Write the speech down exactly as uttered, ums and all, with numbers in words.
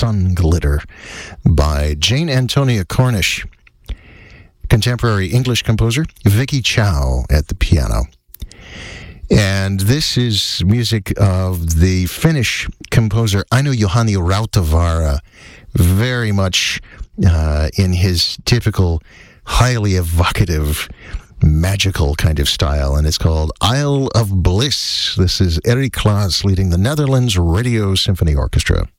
Sun Glitter by Jane Antonia Cornish. Contemporary English composer Vicky Chow at the piano. And this is music of the Finnish composer Aino Juhani Rautavaara, very much uh, in his typical, highly evocative, magical kind of style, and it's called Isle of Bliss. This is Eric Klaas leading the Netherlands Radio Symphony Orchestra.